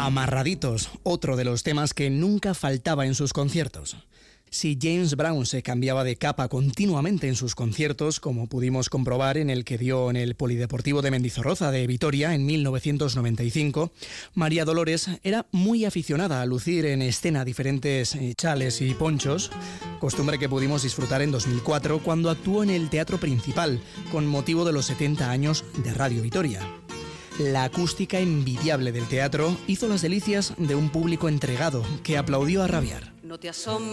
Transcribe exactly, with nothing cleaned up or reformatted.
Amarraditos, otro de los temas que nunca faltaba en sus conciertos. Si James Brown se cambiaba de capa continuamente en sus conciertos, como pudimos comprobar en el que dio en el Polideportivo de Mendizorroza de Vitoria en mil novecientos noventa y cinco, María Dolores era muy aficionada a lucir en escena diferentes chales y ponchos, costumbre que pudimos disfrutar en dos mil cuatro cuando actuó en el Teatro Principal con motivo de los setenta años de Radio Vitoria. La acústica envidiable del teatro hizo las delicias de un público entregado que aplaudió a rabiar. No te asombres.